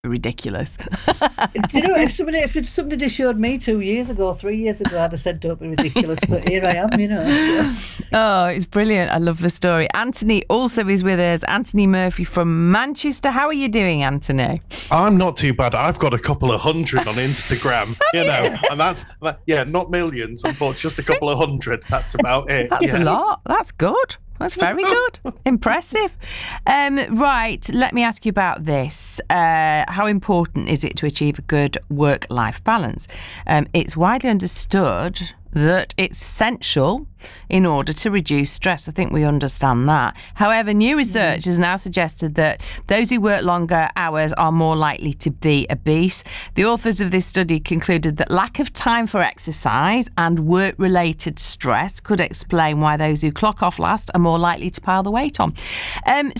ridiculous. Do you know, if somebody showed me 2 years ago, 3 years ago, I'd have said, don't be ridiculous, but here I am, So. Oh, it's brilliant. I love the story. Anthony also is with us. Anthony Murphy from Manchester. How are you doing, Anthony? I'm not too bad. I've got a couple of hundred on Instagram, and that's, not millions, but just a couple of hundred. That's about it. That's a lot. That's good. That's very good. Impressive. Right, let me ask you about this. How important is it to achieve a good work-life balance? It's widely understood that it's essential in order to reduce stress. I think we understand that. However, new research has now suggested that those who work longer hours are more likely to be obese. The authors of this study concluded that lack of time for exercise and work-related stress could explain why those who clock off last are more likely to pile the weight on. Anne,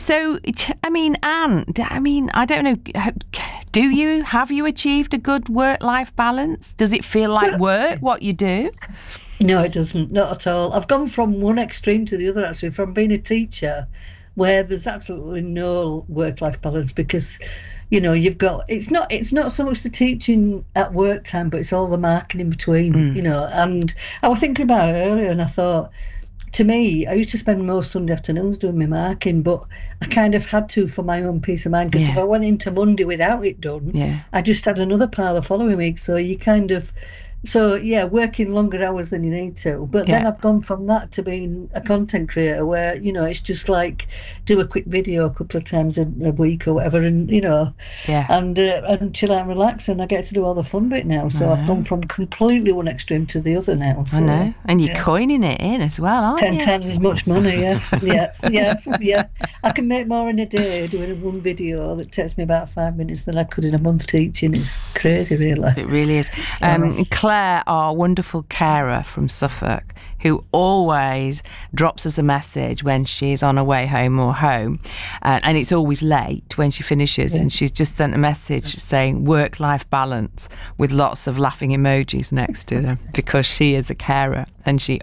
I don't know, have you achieved a good work-life balance? Does it feel like work, what you do? No, it doesn't. Not at all. I've gone from one extreme to the other, actually, from being a teacher where there's absolutely no work-life balance because, you've got, it's not so much the teaching at work time, but it's all the marking in between, and I was thinking about it earlier and I thought, to me, I used to spend most Sunday afternoons doing my marking, but I kind of had to for my own peace of mind because if I went into Monday without it done, I just had another pile the following week. So you kind of... working longer hours than you need to. But then I've gone from that to being a content creator where, it's just like do a quick video a couple of times in a week or whatever and, and chill out and relax. And I get to do all the fun bit now. So I've gone from completely one extreme to the other now. So, I know. And you're coining it in as well, aren't you? 10 times as much money, yeah. I can make more in a day doing one video that takes me about 5 minutes than I could in a month teaching. It's crazy, really. It really is. Claire, our wonderful carer from Suffolk, who always drops us a message when she's on her way home or home, and it's always late when she finishes, and she's just sent a message saying work-life balance with lots of laughing emojis next to them because she is a carer and she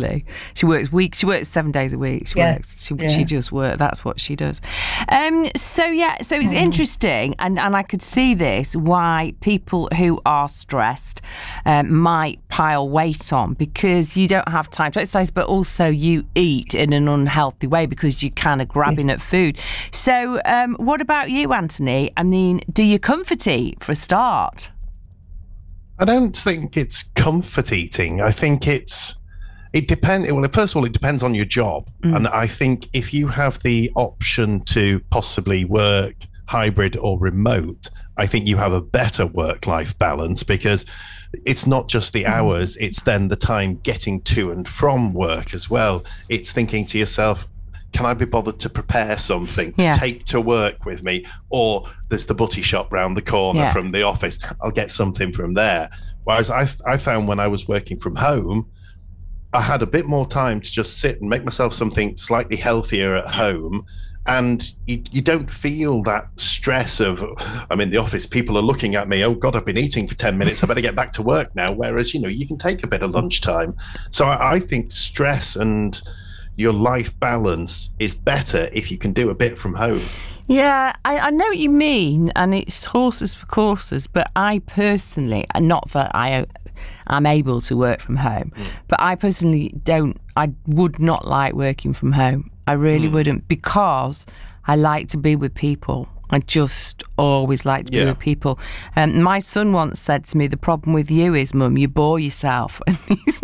works 7 days a week. She just works. That's what she does. So it's interesting, and I could see this why people who are stressed might pile weight on because you don't have time to exercise, but also you eat in an unhealthy way because you're kind of grabbing at food. So what about you, Anthony? I mean, do you comfort eat for a start? I don't think it's comfort eating. I think it depends. Well, first of all, it depends on your job. And I think if you have the option to possibly work hybrid or remote, I think you have a better work-life balance because it's not just the hours, it's then the time getting to and from work as well. It's thinking to yourself, can I be bothered to prepare something to take to work with me? Or there's the butty shop round the corner from the office. I'll get something from there. Whereas I found when I was working from home, I had a bit more time to just sit and make myself something slightly healthier at home. And you don't feel that stress of, I'm in the office, people are looking at me, oh God, I've been eating for 10 minutes, I better get back to work now. Whereas, you can take a bit of lunchtime. So I think stress and your life balance is better if you can do a bit from home. Yeah, I know what you mean, and it's horses for courses, but I personally, not that I'm able to work from home, but I personally I would not like working from home. I really wouldn't, because I like to be with people. I just always like to be with people. My son once said to me, the problem with you is, Mum, you bore yourself. And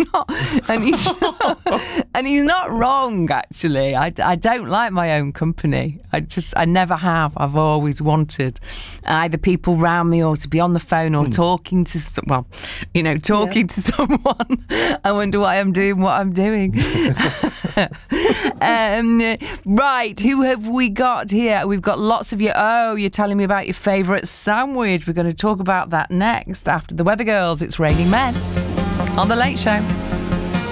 he's not wrong, actually. I don't like my own company. I never have. I've always wanted either people round me or to be on the phone or talking to someone. I wonder why I'm doing what I'm doing. Right, who have we got here? We've got lots of you. Oh, you're telling me about your favourite sandwich. We're going to talk about that next after the Weather Girls. It's Raining Men on The Late Show.